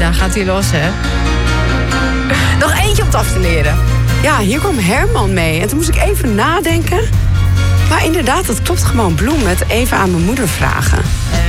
Ja, gaat hij los, hè? Nog eentje om het af te leren. Ja, hier kwam Herman mee. En toen moest ik even nadenken. Maar inderdaad, dat klopt gewoon. Bloem, het even aan mijn moeder vragen.